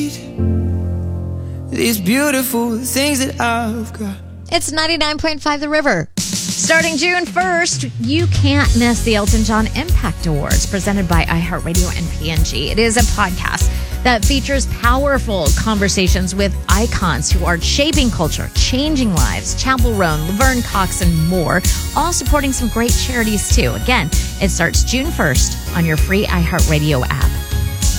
These beautiful things that I've got. It's 99.5 The River. Starting June 1st, you can't miss the Elton John Impact Awards presented by iHeartRadio and P&G. It is a podcast that features powerful conversations with icons who are shaping culture, changing lives. Chapel Roan, Laverne Cox, and more, all supporting some great charities too. Again, it starts June 1st on your free iHeartRadio app.